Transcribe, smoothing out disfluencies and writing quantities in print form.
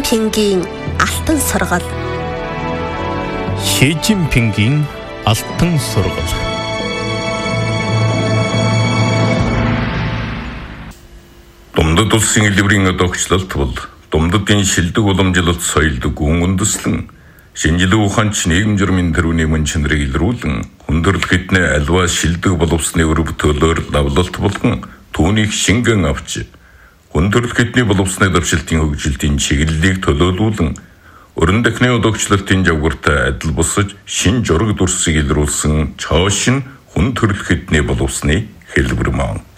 Шижинпингийн алтан сургал. Шижинпингийн алтан сургал. Думдад улсын элбэрийн одоогчлалт бол Думдадын шилдэг уламжлалт соёлд гүн үндэслэн шинжилгээ ухаанч нийгэм журмын төрөний мөн чанарыг илрүүлэн хүндрэл хэднээ альва шилдэг боловсны өрөв төлөөр лавлалт болгон түүнийг шингэн авч хүндрэл хэдний боловсны давшилтын хөгжилтийн чиглэлийг төлөөлүүлэн өрн дахны одоогчлалтын жавгартай адил босож шин жураг дүрсийг илрүүлсэн чоошин хүндрэл хэдний боловсны хэлбэр маань.